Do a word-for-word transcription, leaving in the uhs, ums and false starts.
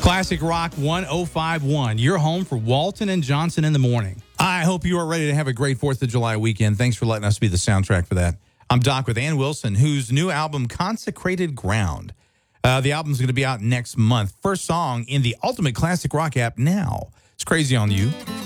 Classic Rock one oh five point one, your home for Walton and Johnson in the morning. I hope you are ready to have a great fourth of July weekend. Thanks for letting us be the soundtrack for that. I'm Doc with Ann Wilson, whose new album, Consecrated Ground. Uh, the album's going to be out next month. First song in the Ultimate Classic Rock app now. It's Crazy on You.